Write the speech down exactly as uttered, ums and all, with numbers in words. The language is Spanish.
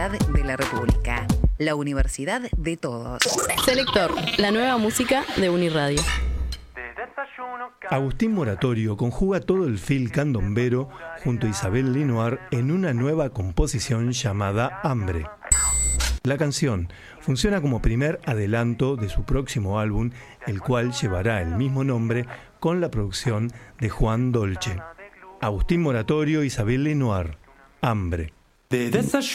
Universidad de la República, la universidad de todos. Selector, la nueva música de Uniradio. Agustín Moratorio conjuga todo el feel candombero junto a Isabel Lenoir en una nueva composición llamada Hambre. La canción funciona como primer adelanto de su próximo álbum, el cual llevará el mismo nombre con la producción de Juan Dolce. Agustín Moratorio, Isabel Lenoir, Hambre. De desayuno